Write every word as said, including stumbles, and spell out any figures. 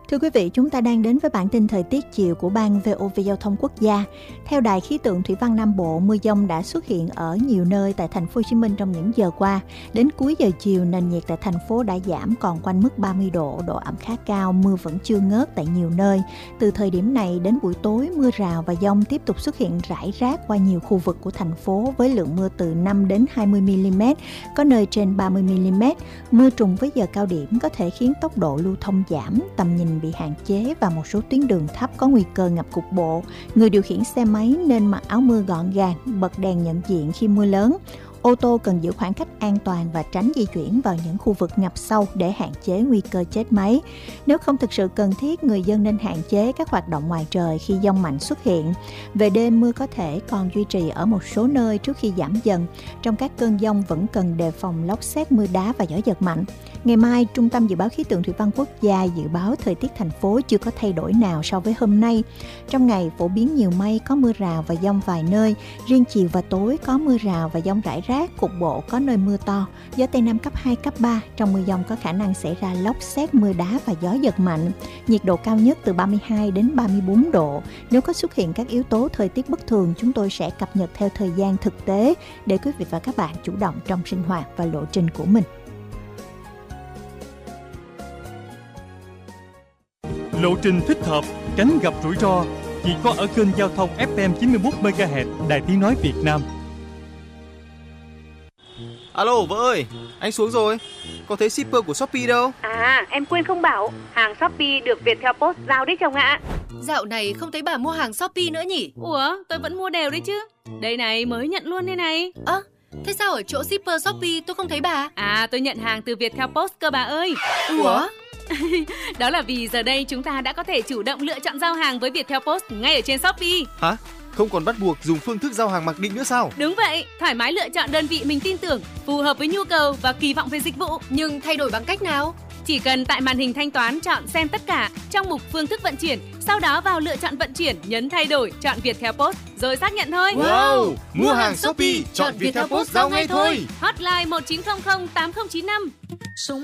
Thưa quý vị, chúng ta đang đến với bản tin thời tiết chiều của Ban vê o vê Giao thông Quốc gia. Theo Đài khí tượng thủy văn Nam Bộ, mưa dông đã xuất hiện ở nhiều nơi tại thành phố Hồ Chí Minh trong những giờ qua. Đến cuối giờ chiều, nền nhiệt tại thành phố đã giảm còn quanh mức ba mươi độ, độ ẩm khá cao, mưa vẫn chưa ngớt tại nhiều nơi. Từ thời điểm này đến buổi tối, mưa rào và dông tiếp tục xuất hiện rải rác qua nhiều khu vực của thành phố với lượng mưa từ năm đến hai mươi mi-li-mét, có nơi trên ba mươi mi-li-mét. Mưa trùng với giờ cao điểm có thể khiến tốc độ lưu thông giảm, tầm nhìn bị hạn chế và một số tuyến đường thấp có nguy cơ ngập cục bộ. Người điều khiển xe máy nên mặc áo mưa gọn gàng, bật đèn nhận diện khi mưa lớn. Ô tô cần giữ khoảng cách an toàn và tránh di chuyển vào những khu vực ngập sâu để hạn chế nguy cơ chết máy. Nếu không thực sự cần thiết, người dân nên hạn chế các hoạt động ngoài trời khi dông mạnh xuất hiện. Về đêm, mưa có thể còn duy trì ở một số nơi trước khi giảm dần. Trong các cơn dông vẫn cần đề phòng lốc sét, mưa đá và gió giật mạnh. Ngày mai, Trung tâm Dự báo Khí tượng Thủy văn Quốc gia dự báo thời tiết thành phố chưa có thay đổi nào so với hôm nay. Trong ngày, phổ biến nhiều mây, có mưa rào và dông vài nơi. Riêng chiều và tối có mưa rào và dông rải rác, cục bộ có nơi mưa to. Gió Tây Nam cấp hai, cấp ba. Trong mưa dông có khả năng xảy ra lốc sét, mưa đá và gió giật mạnh. Nhiệt độ cao nhất từ ba mươi hai đến ba mươi bốn độ. Nếu có xuất hiện các yếu tố thời tiết bất thường, chúng tôi sẽ cập nhật theo thời gian thực tế để quý vị và các bạn chủ động trong sinh hoạt và lộ trình của mình. Lộ trình thích hợp, tránh gặp rủi ro chỉ có ở kênh giao thông ép em chín mươi mốt mê ga héc Đài Tiếng nói Việt Nam. Alo vợ ơi, anh xuống rồi. Có thấy shipper của Shopee đâu? À, em quên không bảo, hàng Shopee được Viettel Post giao đấy chồng ạ. Dạo này không thấy bà mua hàng Shopee nữa nhỉ? Ủa, tôi vẫn mua đều đấy chứ. Đây này, mới nhận luôn đây này. Ơ, à, thế sao ở chỗ shipper Shopee tôi không thấy bà? À, tôi nhận hàng từ Viettel Post cơ bà ơi. Ủa? Đó là vì giờ đây chúng ta đã có thể chủ động lựa chọn giao hàng với Viettel Post ngay ở trên Shopee. Hả? Không còn bắt buộc dùng phương thức giao hàng mặc định nữa sao? Đúng vậy, thoải mái lựa chọn đơn vị mình tin tưởng, phù hợp với nhu cầu và kỳ vọng về dịch vụ. Nhưng thay đổi bằng cách nào? Chỉ cần tại màn hình thanh toán chọn xem tất cả trong mục phương thức vận chuyển, sau đó vào lựa chọn vận chuyển, nhấn thay đổi, chọn Viettel Post rồi xác nhận thôi. Wow, mua hàng Shopee chọn Viettel Post giao ngay thôi. Hotline một chín không không tám không chín năm.